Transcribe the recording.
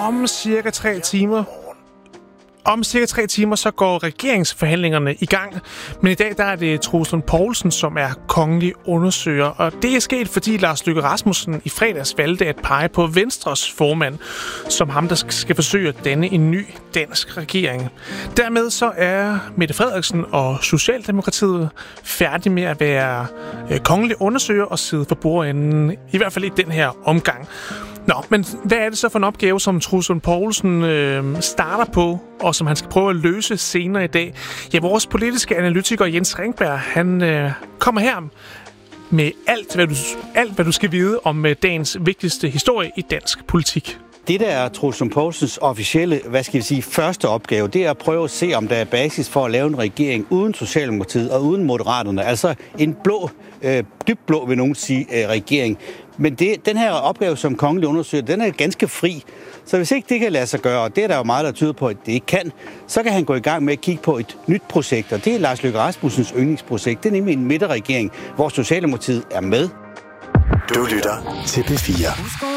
Om cirka 3 timer, så går regeringsforhandlingerne i gang. Men i dag der er det Troels Lund Poulsen, som er kongelig undersøger. Og det er sket, fordi Lars Løkke Rasmussen i fredags valgte at pege på Venstres formand, som ham, der skal forsøge at danne en ny dansk regering. Dermed så er Mette Frederiksen og Socialdemokratiet færdige med at være kongelig undersøger og sidde for bordenden, i hvert fald i den her omgang. Nå, men hvad er det så for en opgave, som Troels Lund Poulsen starter på, og som han skal prøve at løse senere i dag? Ja, vores politiske analytiker Jens Ringberg, han kommer her med alt, hvad du skal vide om dagens vigtigste historie i dansk politik. Det, der er Troels Lund Poulsens officielle, første opgave, det er at prøve at se, om der er basis for at lave en regering uden Socialdemokratiet og uden Moderaterne. Altså en blå, dybt blå, vil nogen sige, regering. Men den her opgave som kongelig undersøger, den er ganske fri. Så hvis ikke det kan lade sig gøre, og det er der jo meget, der tyder på, at det ikke kan, så kan han gå i gang med at kigge på et nyt projekt, og det er Lars Løkke Rasmussens yndlingsprojekt. Det er nemlig en midterregering, hvor Socialdemokratiet er med. Du lytter til P4.